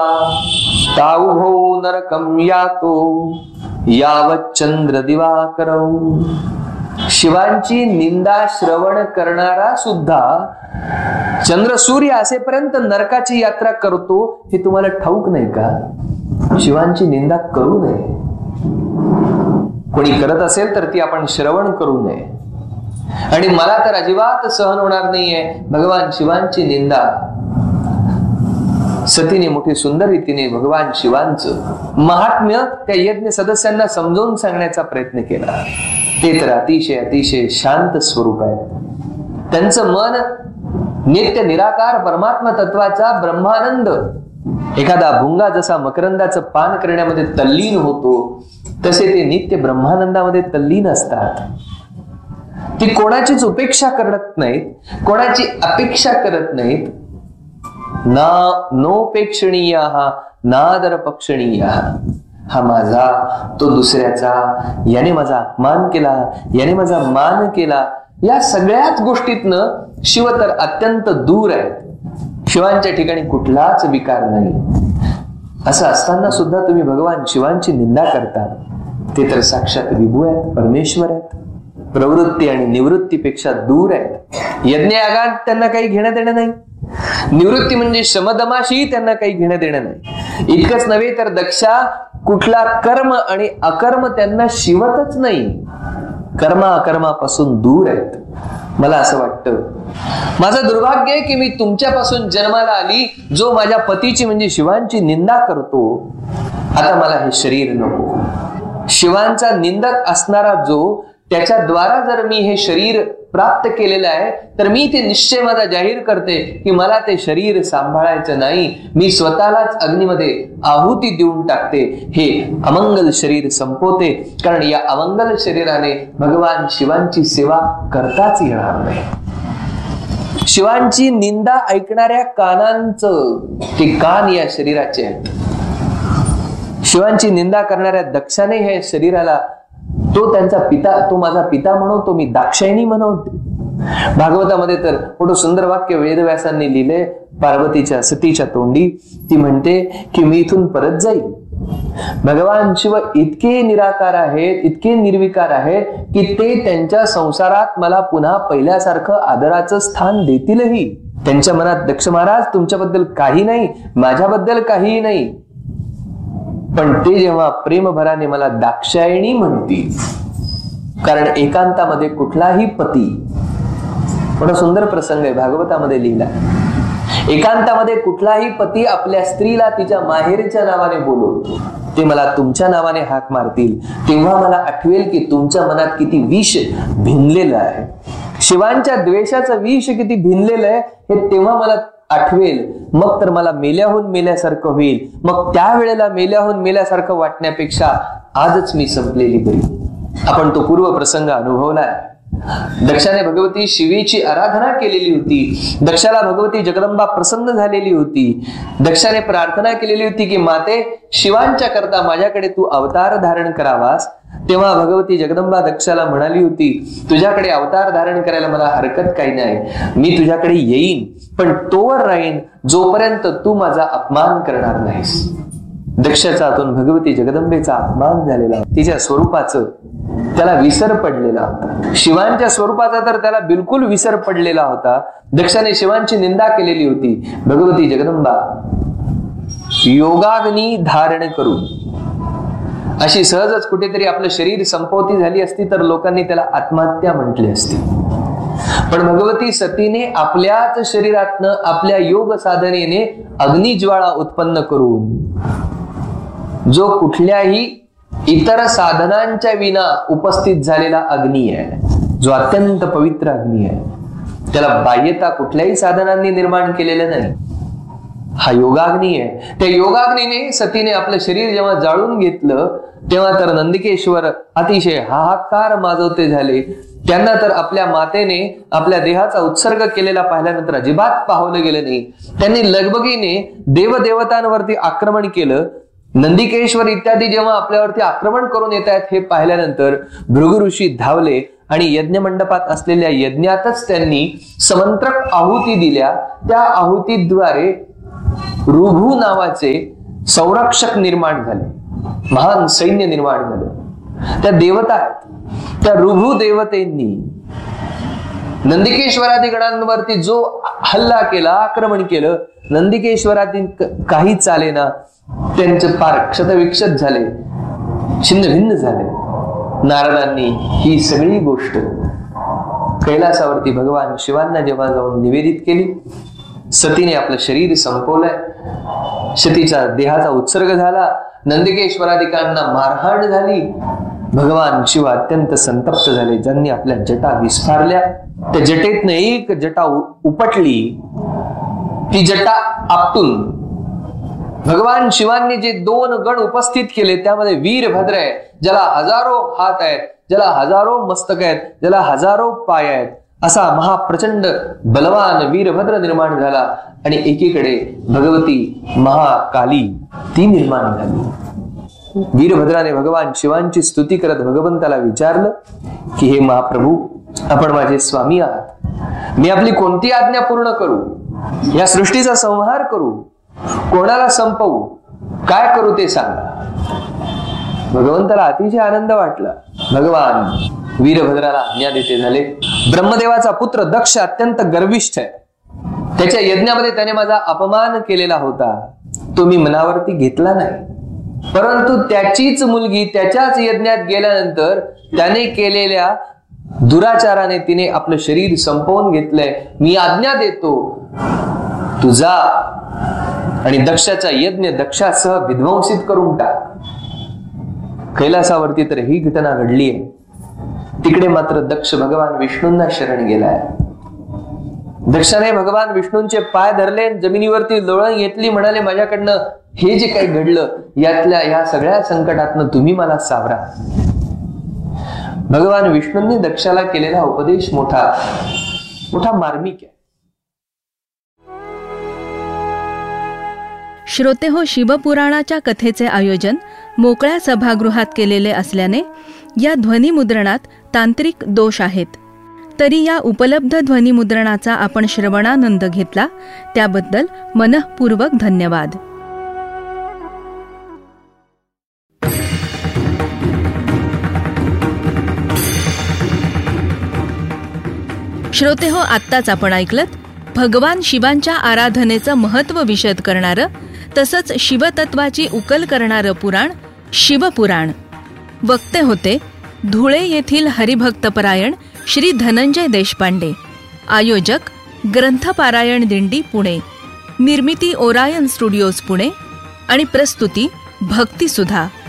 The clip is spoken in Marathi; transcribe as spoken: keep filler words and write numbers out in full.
तावुभो नरकं यातो यावच्चंद्र दिवाकरौ. शिवांची निंदा श्रवण करणारा सुद्धा चंद्र सूर्य असेपर्यंत नरकाची यात्रा करतो. हे तुम्हाला ठाऊक नाही का? शिवांची निंदा करू नये. कोणी करत असेल तर ती आपण श्रवण करू नये. आणि मला तर अजिबात सहन होणार नाहीये भगवान शिवांची निंदा. सतीने मोठी सुंदर रीतीने भगवान शिवांचं महात्म्य त्या यज्ञ सदस्यांना समजावून सांगण्याचा प्रयत्न केला. ते तर अतिशय अतिशय शांत स्वरूप आहेत. त्यांचं मन नित्य निराकार परमात्मा तत्वाचा ब्रह्मानंद. एखादा भुंगा जसा मकरंदाचं पान करण्यामध्ये तल्लीन होतो तसे ते नित्य ब्रह्मानंदामध्ये तल्लीन असतात. ती कोणाचीच उपेक्षा करत नाहीत, कोणाची अपेक्षा करत नाहीत. ना नोपेक्षणीय नादर पक्षणीय. हा माझा, तो दुसऱ्याचा, याने माझा अपमान केला, याने माझा मान केला, या सगळ्याच गोष्टीतनं शिव तर अत्यंत दूर आहे. शिवांच्या ठिकाणी कुठलाच विकार नाही. असं असताना सुद्धा तुम्ही भगवान शिवांची निंदा करता. ते तर साक्षात विभू आहेत, परमेश्वर आहेत. प्रवृत्ती आणि निवृत्तीपेक्षा दूर आहेत. यज्ञ यागात त्यांना काही घेणं देणं नाही. निवृत्ती म्हणजे शमदमाशी त्यांना काही घेणं देणं नाही. इतकंच नव्हे तर दक्षा कुठला कर्म आणि अकर्म त्यांना शिवतच नाही. कर्मा अकर्मापासून दूर आहेत. मला असं वाटतं माझं दुर्भाग्य आहे की मी तुमच्यापासून जन्माला आली जो माझ्या पतीची म्हणजे शिवांची निंदा करतो. आता मला हे शरीर नको. शिवांचा निंदक असणारा जो, त्याच्या द्वारा जर मी हे शरीर प्राप्त केलेलं आहे तर मी ते निश्चय माझा जाहीर करते की मला ते शरीर सांभाळायचं नाही. मी स्वतःलाच अग्नीमध्ये आहुती देऊन टाकते. हे अमंगल शरीर संपवते. कारण या अमंगल शरीराने भगवान शिवांची सेवा करताच येणार नाही. शिवांची निंदा ऐकणाऱ्या कानांचं ते कान या शरीराचे आहेत. शिवांची निंदा करणाऱ्या दक्षाने हे शरीराला तो त्यांचा पिता, तो माझा पिता म्हणतो, मी दाक्षायणी म्हणवते. भागवतामध्ये तर मोठं सुंदर वाक्य वेदव्यासांनी लिहिले पार्वतीच्या सतीच्या तोंडी. ती म्हणते की मी इथून परत जाईल. भगवान शिव इतके निराकार आहेत, इतके निर्विकार आहेत की ते त्यांच्या संसारात मला पुन्हा पहिल्यासारखं आदराचं स्थान देतीलही. त्यांच्या मनात दक्ष महाराज तुमच्याबद्दल काही नाही, माझ्याबद्दल काहीही नाही. पण ते जेव्हा प्रेमभराने मला दाक्षायणी म्हणतील, कारण एकांतामध्ये कुठलाही पती, मोठा सुंदर प्रसंग आहे भागवतामध्ये लिहिला, एकांतामध्ये कुठलाही पती आपल्या स्त्रीला तिच्या माहेरच्या नावाने बोलवतो. ते मला तुमच्या नावाने हाक मारतील तेव्हा मला आठवेल की तुमच्या मनात किती विष भिनलेलं आहे. शिवांच्या द्वेषाचं विष किती भिनलेलं आहे हे तेव्हा मला आठवेल. मग तर मला मेल्याहून मेल्यासारखं होईल. मग त्यावेळेला मेल्याहून मेल्यासारखं वाटण्यापेक्षा आजच मी संपलेली बरी. आपण तो पूर्व प्रसंग अनुभवलाय. दक्षाने भगवती शिवेची आराधना केलेली होती. दक्षाला भगवती जगदंबा प्रसन्न झालेली होती. दक्षाने प्रार्थना केलेली होती की माते शिवांच्या करता माझ्याकडे तू अवतार धारण करावास. तेव्हा भगवती जगदंबा दक्षाला म्हणाली होती तुझ्याकडे अवतार धारण करायला मला हरकत काही नाही, मी तुझ्याकडे येईन, पण तोवर राहीन जोपर्यंत तू माझा अपमान करणार नाहीस. दक्षाच्या हातून भगवती जगदंबेचा अपमान झालेला, तिच्या स्वरूपाचं त्याला विसर पडलेला होता. शिवांच्या स्वरूपाचा तर त्याला बिलकुल विसर पडलेला होता. दक्षाने शिवांची निंदा केलेली होती. भगवती जगदंबा योगाग्नी धारण करून अशी सहजच कुठेतरी आपलं शरीर संपवती झाली असती तर लोकांनी त्याला आत्महत्या म्हटली असती. पण भगवती सतीने आपल्याच शरीरातनं आपल्या योग साधनेने अग्निज्वाळा उत्पन्न करून जो कुठल्याही इतर साधनांच्या विना उपस्थित झालेला अग्नी आहे, जो अत्यंत पवित्र अग्नी आहे, त्याला बाह्यता कुठल्याही साधनांनी निर्माण केलेलं नाही. हा योगाग्नी आहे. त्या योगाग्नीने सतीने आपलं शरीर जेव्हा जाळून घेतलं तेव्हा तर नंदिकेश्वर अतिशय हाहाकार माजवते झाले. त्यांना तर आपल्या मातेने आपल्या देहाचा उत्सर्ग केलेला पाहिल्यानंतर अजिबात पाहवलं गेलं नाही. त्यांनी लगबगीने देवदेवतांवरती आक्रमण केलं. नंदिकेश्वर इत्यादी जेव्हा आपल्यावरती आक्रमण करून येत आहेत हे पाहिल्यानंतर भृगु ऋषी धावले आणि यज्ञ मंडपात असलेल्या यज्ञातच त्यांनी समंत्रक आहुती दिल्या. त्या आहुतीद्वारे ऋभू नावाचे संरक्षक निर्माण झाले, महान सैन्य निर्माण झालं. त्या देवता आहेत. त्या ऋभू देवतेंनी नंदिकेश्वरादी गणांवरती जो हल्ला केला, आक्रमण केलं, नंदिकेश्वरादी काही चालेना, त्यांचे पार क्षतविक्षत झाले, छिन्न भिन्न झाले. नारदांनी ही सगळी गोष्ट कैलासावरती भगवान शिवांना जेव्हा जाऊन निवेदित केली, सतीने आपलं शरीर संपवलंय, सतीच्या देहाचा उत्सर्ग झाला, नंदिकेश्वरादिकांना मारहाण झाली, भगवान शिव अत्यंत संतप्त झाले. ज्यांनी आपल्या जटा विस्फारल्या, त्या जटेतनं एक जटा उपटली, ती जटा आपटून भगवान शिवांनी जे दोन गण उपस्थित केले त्यामध्ये वीरभद्र आहे, ज्याला हजारो हात आहेत, ज्याला हजारो मस्तक आहेत, ज्याला हजारो पाय आहेत, असा महाप्रचंड बलवान वीरभद्र निर्माण झाला. आणि एकीकडे भगवती महाकाली ती निर्माण झाली. वीरभद्राने भगवान शिवांची स्तुती करत भगवंताला विचारलं की हे महाप्रभू, आपण माझे स्वामी आहात, मी आपली कोणती आज्ञा पूर्ण करू, या सृष्टीचा संहार करू, कोणाला संपवू, काय करू ते सांगा. भगवंताला अतिशय आनंद वाटला. भगवान वीरभद्राला आज्ञा देते झाले. ब्रह्मदेवाचा पुत्र दक्ष अत्यंत गर्विष्ठ आहे, त्याच्या यज्ञामध्ये त्याने माझा अपमान केलेला होता, तो मी मनावरती घेतला नाही. परंतु त्याचीच मुलगी त्याच्याच यज्ञात गेल्यानंतर त्याने केलेल्या दुराचाराने तिने आपलं शरीर संपवून घेतलंय. मी आज्ञा देतो, तू जा आणि दक्षाचा यज्ञ दक्षासह विध्वंसित करून टाक. कैलासावरती तर ही घटना घडली आहे. तिकडे मात्र दक्ष भगवान विष्णूंना शरण गेलाय. दक्षाने भगवान विष्णूंचे पाय धरले, जमिनीवरती लोळण घेतली, म्हणाले माझ्याकडनं हे जे काही घडलं यातल्या या सगळ्या संकटातनं तुम्ही मला सावरा. भगवान विष्णूंनी दक्षाला केलेला उपदेश मोठा मोठा मार्मिक आहे. श्रोते हो, शिवपुराणाच्या कथेचे आयोजन मोकळ्या सभागृहात केलेले असल्याने या ध्वनिमुद्रणात तांत्रिक दोष आहेत. तरी या उपलब्ध ध्वनिमुद्रणाचा आपण श्रवणानंद घेतला त्याबद्दल मनःपूर्वक धन्यवाद. श्रोते हो, आत्ताच आपण ऐकलत भगवान शिवांच्या आराधनेचं महत्त्व विशद करणारं तसंच शिवतत्वाची उकल करणारं पुराण शिवपुराण. वक्ते होते धुळे येथील हरिभक्तपरायण श्री धनंजय देशपांडे. आयोजक ग्रंथपारायण दिंडी पुणे. निर्मिती ओरायन स्टुडिओज पुणे आणि प्रस्तुती भक्तिसुधा.